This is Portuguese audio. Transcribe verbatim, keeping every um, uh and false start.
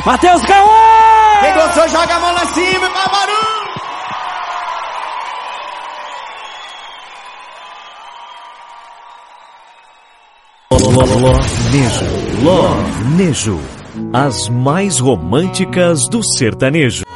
Matheus Cauã! Quem gostou, joga a mão lá em cima, faz barulho! Love Nejo, Love Nejo, as mais românticas do sertanejo.